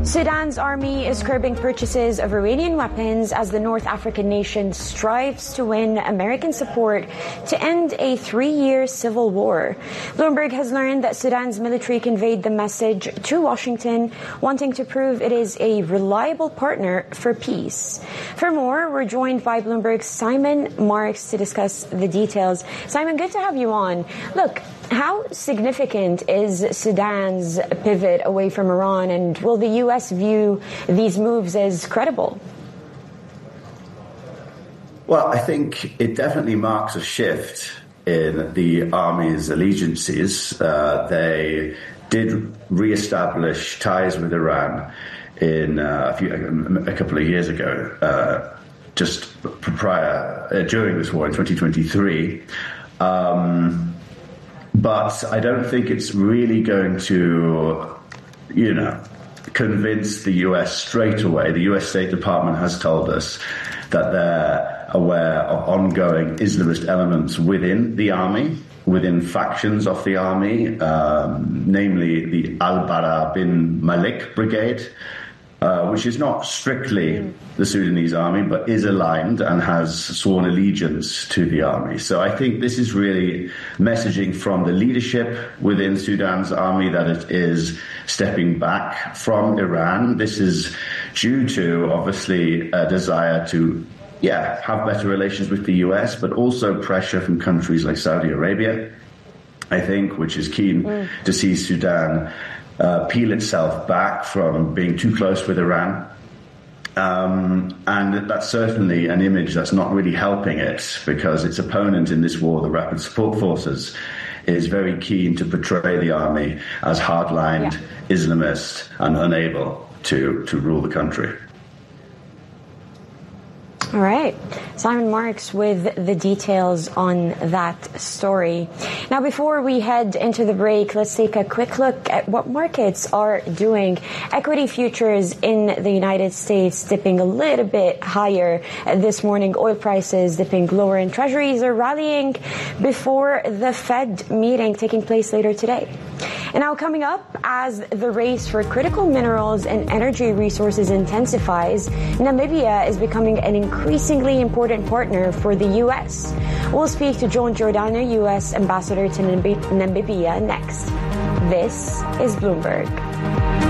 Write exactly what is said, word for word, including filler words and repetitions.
Sudan's army is curbing purchases of Iranian weapons as the North African nation strives to win American support to end a three-year civil war. Bloomberg has learned that Sudan's military conveyed the message to Washington, wanting to prove it is a reliable partner for peace. For more, we're joined by Bloomberg's Simon Marks to discuss the details. Simon, good to have you on. Look, how significant is Sudan's pivot away from Iran, and will the U S view these moves as credible? Well, I think it definitely marks a shift in the army's allegiances. Uh, they did reestablish ties with Iran in uh, a, few, a couple of years ago, uh, just prior uh, during this war in twenty twenty-three. Um, But I don't think it's really going to, you know, convince the U S straight away. The U S State Department has told us that they're aware of ongoing Islamist elements within the army, within factions of the army, um, namely the Al-Bara bin Malik Brigade, Uh, which is not strictly the Sudanese army, but is aligned and has sworn allegiance to the army. So I think this is really messaging from the leadership within Sudan's army that it is stepping back from Iran. This is due to, obviously, a desire to, yeah, have better relations with the U S, but also pressure from countries like Saudi Arabia, I think, which is keen mm. to see Sudan Uh, peel itself back from being too close with Iran. Um, and that's certainly an image that's not really helping it, because its opponent in this war, the Rapid Support Forces, is very keen to portray the army as hardlined, yeah. Islamist, and unable to, to rule the country. All right. Simon Marks with the details on that story. Now, before we head into the break, let's take a quick look at what markets are doing. Equity futures in the United States dipping a little bit higher this morning. Oil prices dipping lower, and treasuries are rallying before the Fed meeting taking place later today. And now, coming up, as the race for critical minerals and energy resources intensifies, Namibia is becoming an increasingly important partner for the U S. We'll speak to John Giordano, U S Ambassador to Namibia, next. This is Bloomberg.